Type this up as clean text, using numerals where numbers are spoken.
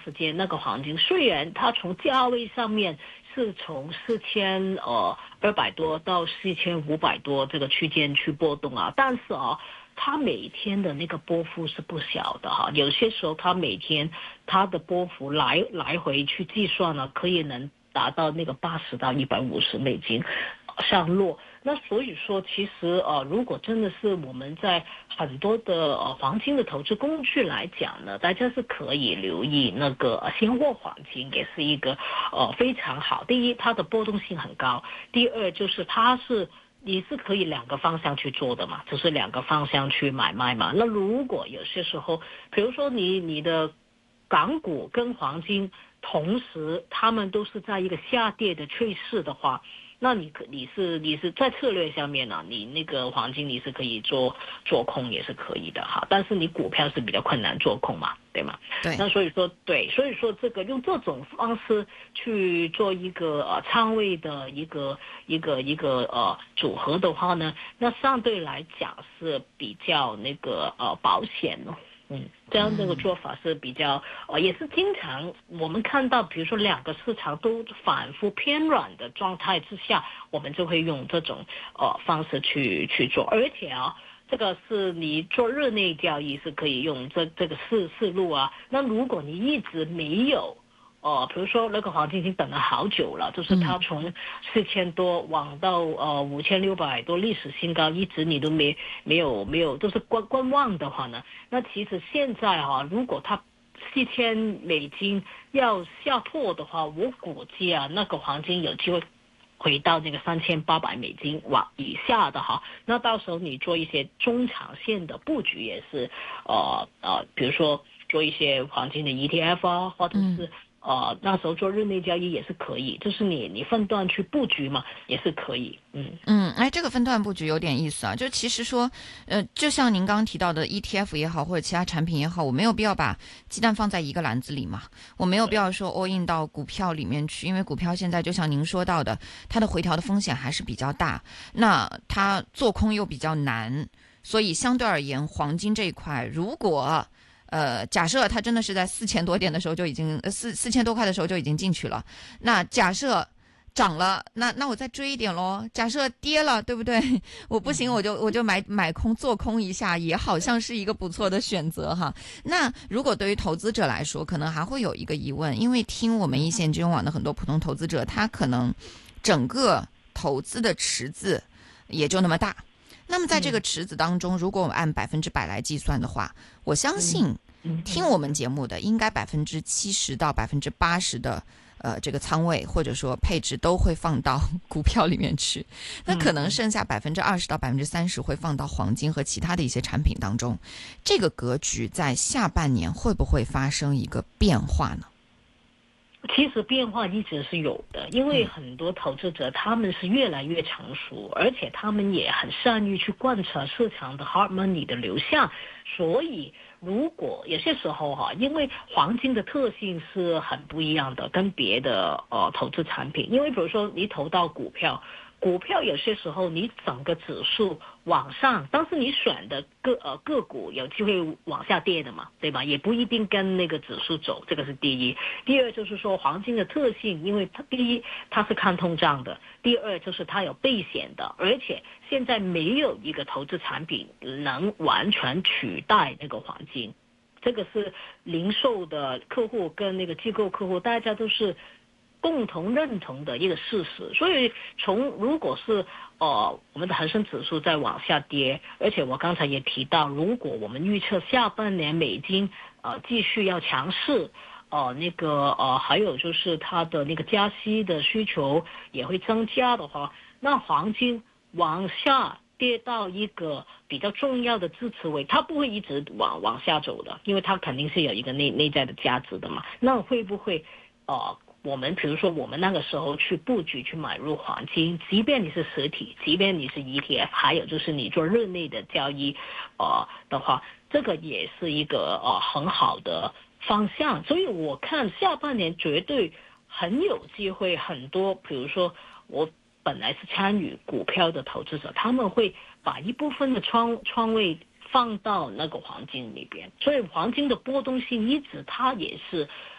时间那个黄金虽然它从价位上面是从4200多到4500多这个区间去波动啊，但是啊，它每天的那个波幅是不小的哈，有些时候它每天它的波幅来回去计算呢，可以能达到那个80到150美金上落。那所以说，其实如果真的是我们在很多的黄金的投资工具来讲呢，大家是可以留意那个现货黄金，也是一个非常好。第一，它的波动性很高；第二，就是你是可以两个方向去做的嘛，就是两个方向去买卖嘛。那如果有些时候，比如说你的港股跟黄金同时，他们都是在一个下跌的趋势的话，那你是在策略上面呢，你那个黄金你是可以做空也是可以的哈，但是你股票是比较困难做空嘛，对吗？ 对。 那所以说这个用这种方式去做一个仓位的一个组合的话呢，那相对来讲是比较那个保险的。这样这个做法是比较也是经常我们看到，比如说两个市场都反复偏软的状态之下，我们就会用这种方式去做，而且这个是你做日内交易是可以用这个思路啊。那如果你一直没有比如说那个黄金已经等了好久了，就是它从4000多往到5600多历史新高，一直你都没有都是观望的话呢，那其实现在如果它$4000要下破的话，我估计那个黄金有机会回到那个$3800往以下的哈，那到时候你做一些中长线的布局也是比如说做一些黄金的 ETF 或者是那时候做日内交易也是可以，就是你分段去布局嘛，也是可以。 这个分段布局有点意思啊，就其实说，就像您刚刚提到的 ETF 也好，或者其他产品也好，我没有必要把鸡蛋放在一个篮子里嘛，我没有必要说 all in 到股票里面去，因为股票现在就像您说到的，它的回调的风险还是比较大，那它做空又比较难，所以相对而言，黄金这一块，如果假设它真的是在4000多点的时候就已经4000多块的时候就已经进去了，那假设涨了，那我再追一点咯。假设跌了，对不对？我不行，我就买空做空一下，也好像是一个不错的选择哈。那如果对于投资者来说，可能还会有一个疑问，因为听我们一线金融网的很多普通投资者，他可能整个投资的池子也就那么大。那么在这个池子当中，如果我们按100%来计算的话，我相信听我们节目的应该70%到80%的这个仓位或者说配置都会放到股票里面去，那可能剩下20%到30%会放到黄金和其他的一些产品当中。这个格局在下半年会不会发生一个变化呢？ 其实变化一直是有的，因为很多投资者他们是越来越成熟，而且他们也很善于去观察市场的 hard money 的流向，所以如果有些时候因为黄金的特性是很不一样的，跟别的投资产品，因为比如说你投到股票有些时候你整个指数往上，但是你选的个股有机会往下跌的嘛，对吧？也不一定跟那个指数走，这个是第一。第二就是说黄金的特性，因为它第一它是抗通胀的，第二就是它有避险的，而且现在没有一个投资产品能完全取代那个黄金，这个是零售的客户跟那个机构客户大家都是共同认同的一个事实。所以如果是我们的恒生指数在往下跌，而且我刚才也提到，如果我们预测下半年美金继续要强势，还有就是它的那个加息的需求也会增加的话，那黄金往下跌到一个比较重要的支持位，它不会一直往下走的，因为它肯定是有一个内在的价值的嘛。那会不会我们比如说我们那个时候去布局去买入黄金，即便你是实体，即便你是 ETF， 还有就是你做日内的交易的话，这个也是一个很好的方向。所以我看下半年绝对很有机会，很多比如说我本来是参与股票的投资者，他们会把一部分的仓位放到那个黄金里边，所以黄金的波动性一直它也是